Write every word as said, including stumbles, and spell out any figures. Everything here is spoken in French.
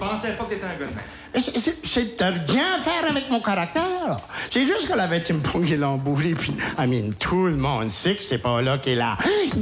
pensais pas que t'étais un gars de même. C'est, c'est, c'est t'as rien à faire avec mon caractère. C'est juste qu'elle avait été me pogner l'emboulé, puis, I mean, tout le monde sait que c'est pas là qu'elle a